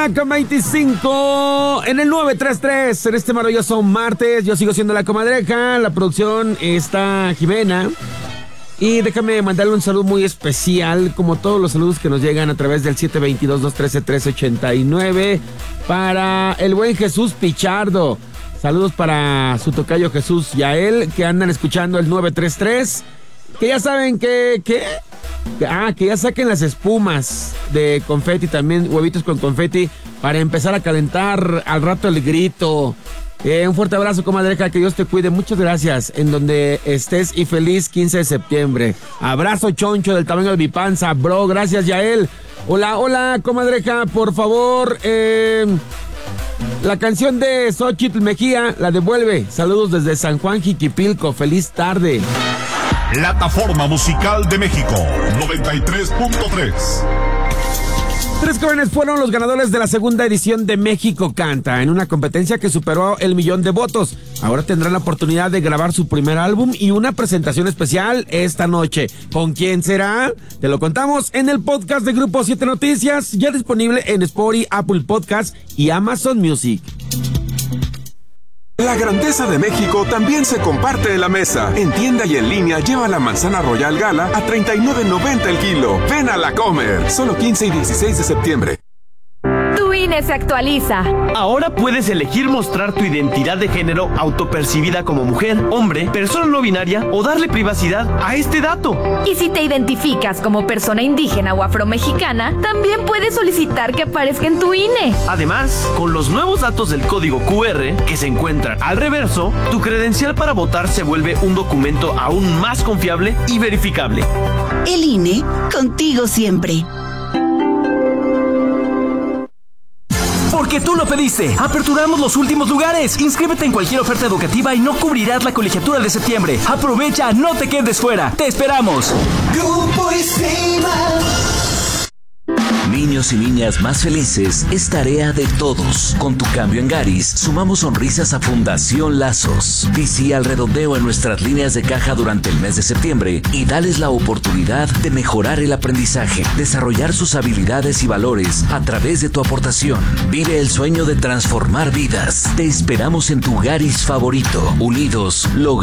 1:25 en el 933. En este maravilloso martes, yo sigo siendo la comadreja. La producción está Jimena. Y déjame mandarle un saludo muy especial, como todos los saludos que nos llegan a través del 722-213-1389, para el buen Jesús Pichardo. Saludos para su tocayo Jesús Yael, que andan escuchando el 933. Que ya saben que ya saquen las espumas de confeti, también huevitos con confeti, para empezar a calentar al rato el grito. Un fuerte abrazo, comadreja, que Dios te cuide. Muchas gracias en donde estés y feliz 15 de septiembre. Abrazo choncho del tamaño de mi panza, bro. Gracias, Yael. Hola, comadreja, por favor, la canción de Xochitl Mejía, la devuelve. Saludos desde San Juan Jiquipilco. Feliz tarde. Plataforma Musical de México 93.3. 3 jóvenes fueron los ganadores de la segunda edición de México Canta, en una competencia que superó el 1,000,000 de votos. Ahora tendrán la oportunidad de grabar su primer álbum y una presentación especial esta noche. ¿Con quién será? Te lo contamos en el podcast de Grupo 7 Noticias, ya disponible en Spotify, Apple Podcast y Amazon Music. La grandeza de México también se comparte en la mesa. En tienda y en línea lleva la manzana Royal Gala a $39.90 el kilo. Ven a la comer. Solo 15 y 16 de septiembre. Tu INE se actualiza. Ahora puedes elegir mostrar tu identidad de género autopercibida como mujer, hombre, persona no binaria o darle privacidad a este dato. Y si te identificas como persona indígena o afromexicana, también puedes solicitar que aparezca en tu INE. Además, con los nuevos datos del código QR que se encuentran al reverso, tu credencial para votar se vuelve un documento aún más confiable y verificable. El INE, contigo siempre. Porque tú lo pediste. Aperturamos los últimos lugares. Inscríbete en cualquier oferta educativa y no cubrirás la colegiatura de septiembre. Aprovecha, no te quedes fuera. Te esperamos. Grupo ISEMA. Niños y niñas más felices es tarea de todos. Con tu cambio en Garis, sumamos sonrisas a Fundación Lazos. Di sí al redondeo en nuestras líneas de caja durante el mes de septiembre y dales la oportunidad de mejorar el aprendizaje, desarrollar sus habilidades y valores a través de tu aportación. Vive el sueño de transformar vidas. Te esperamos en tu Garis favorito. Unidos, logramos